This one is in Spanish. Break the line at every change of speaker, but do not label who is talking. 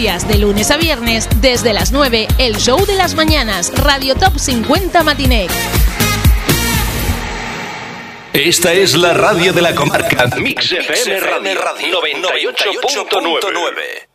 días, de lunes a viernes, desde las 9, el show de las mañanas, Radio Top 50 Matiné.
Esta es la radio de la comarca.
Mix FM Radio 98.9.